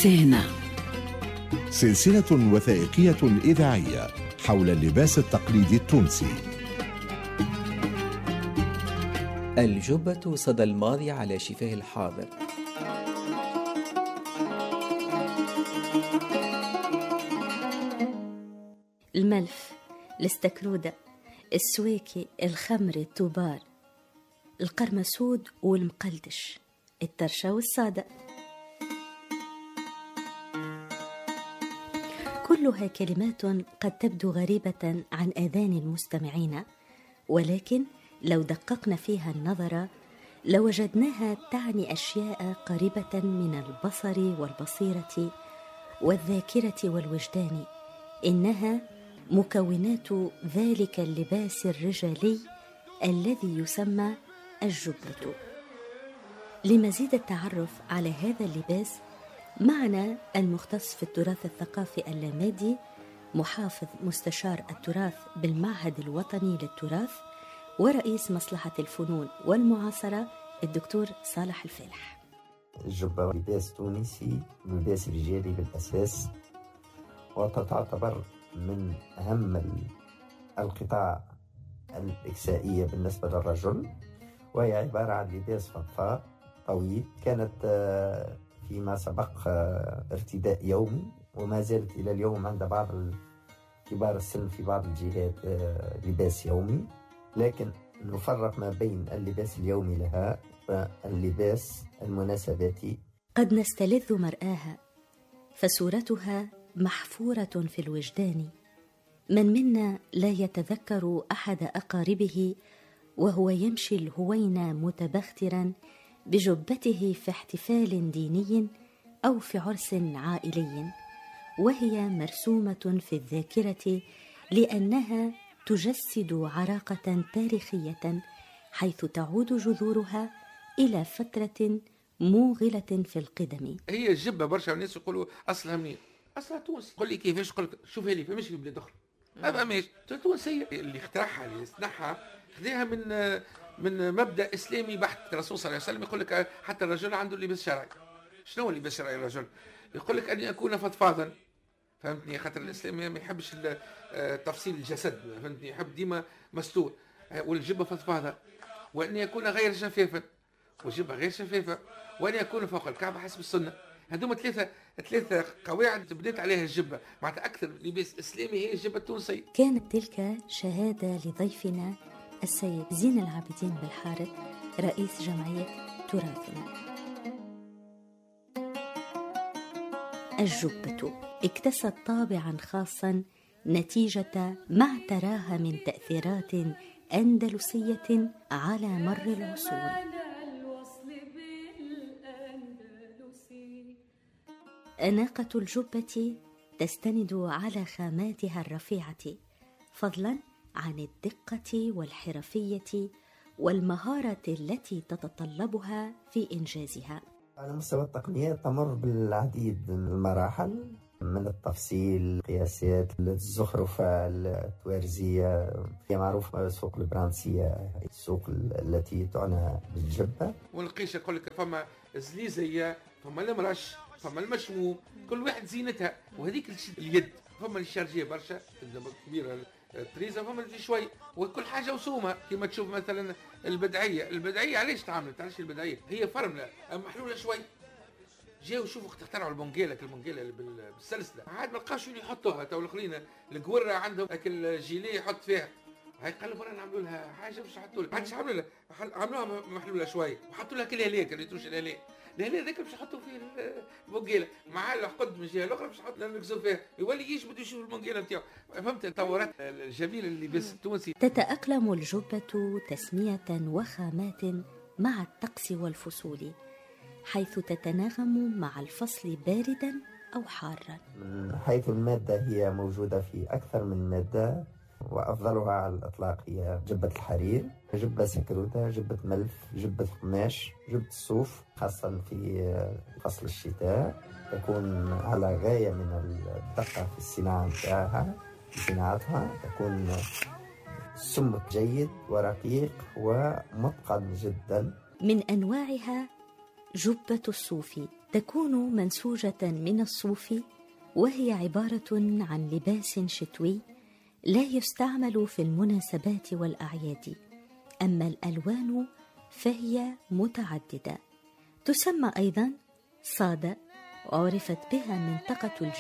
لبسانا، سلسلة وثائقية إذاعية حول اللباس التقليدي التونسي. الجبة صدى الماضي على شفاه الحاضر. الملف، الاستكرودة، السويكي، الخمري، الطوبار، القرمسود والمقلدش، الترشة والصادة، كلها كلمات قد تبدو غريبة عن آذان المستمعين، ولكن لو دققنا فيها النظر لوجدناها تعني أشياء قريبة من البصر والبصيرة والذاكرة والوجدان. إنها مكونات ذلك اللباس الرجالي الذي يسمى الجبة. لمزيد التعرف على هذا اللباس معنا المختص في التراث الثقافي اللامادي، محافظ مستشار التراث بالمعهد الوطني للتراث ورئيس مصلحة الفنون والمعاصرة، الدكتور صالح الفالح. الجبة لباس تونسي، لباس رجالي بالأساس، وتعتبر من أهم القطاع الإكسائية بالنسبة للرجل، وهي عبارة عن لباس فضفاض طويل، كانت فيما سبق ارتداء يومي، وما زالت إلى اليوم عند بعض كبار السن في بعض الجهات لباس يومي، لكن نفرق ما بين اللباس اليومي لها واللباس المناسباتي. قد نستلذ مرآها فصورتها محفورة في الوجدان. من منا لا يتذكر أحد أقاربه وهو يمشي الهوين متبخترا بجبته في احتفال ديني أو في عرس عائلي، وهي مرسومة في الذاكرة لأنها تجسد عراقة تاريخية، حيث تعود جذورها إلى فترة موغلة في القدم. هي الجبة برشا الناس يقولوا أصلها منين؟ أصلها تونس. قل لي كيفاش؟ قل لك شوفها لي فماش في بلاد أخرى، ما فماش. تونسية، اللي اخترعها اللي صنعها خذاها من مبدأ إسلامي بحت. الرسول صلى الله عليه وسلم يقول لك حتى الرجل عنده لباس شرعي. شنو هو اللباس الشرعي الرجل؟ يقول لك أن يكون فضفاضا، فهمتني؟ خاطر الإسلام ما يحبش تفصيل الجسد، فهمتني؟ يحب ديما مستور، والجبة فضفاضة، وأن يكون غير شفافا، والجبة غير شفافة، وأن يكون فوق الكعبة حسب السنة. هذوما ثلاثة قواعد بنيت عليها الجبة، معناتها أكثر لباس إسلامي هي الجبة التونسية. كانت تلك شهادة لضيفنا السيد زين العابدين بالحارث، رئيس جمعية تراثنا. الجبة اكتست طابعا خاصا نتيجة ما اعتراها من تأثيرات أندلسية على مر العصور. أناقة الجبة تستند على خاماتها الرفيعة، فضلا عن الدقة والحرفية والمهارة التي تتطلبها في إنجازها. على مستوى التقنيات تمر بالعديد من المراحل، من التفصيل، القياسات، الزخرفة، التوارزية. هي معروفة سوق البرانسية، السوق التي تعنى بالجبة. والقيشة يقول لك فما زليزية، فما المرش، فما المشموم، كل واحد زينتها. وهذيك اليد، فما الشارجية برشا كبيرة تريزة، فما اللي شوي، وكل حاجة وسومها. كما تشوف مثلا البدعية علاش تعملت؟ علاش البدعية هي فرملة محلولة شوي. جاو شوفوا اخترعوا المونجيلا اللي بالسلسلة، عاد ما لقاش اللي يحطوها. تو الاخرين القورة عندهم اكل جيلي يحط فيها، هاي قالوا برا نعملوا لها حاجة باش نحطوا لها، عادش عملوا لها، عملوها محلولة شوي وحطوا لها كل هليك اللي يتوش الهليك ذاك باش يحطوا فيه المونجيلا مع العقد من الجهه الاخرى باش يحطوا نركزوا فيها، يولي يجبد يشوف المونجيلا نتاعو. فهمت التطورات الجميله اللباس التونسي. تتأقلم الجبة تسمية وخامات مع الطقس والفصول، حيث تتناغم مع الفصل باردا أو حارا. من حيث المادة هي موجودة في أكثر من مادة، وأفضلها على الإطلاق هي جبة الحرير، جبة سكرودة، جبة ملف، جبة قماش، جبة الصوف، خاصة في فصل الشتاء تكون على غاية من الدقة في الصناعة نتاعها. في صناعتها تكون سمك جيد ورقيق ومتقن جدا. من أنواعها جبة الصوف، تكون منسوجة من الصوف، وهي عبارة عن لباس شتوي لا يستعمل في المناسبات والأعياد. أما الألوان فهي متعددة، تسمى أيضا صادة، وعرفت بها منطقة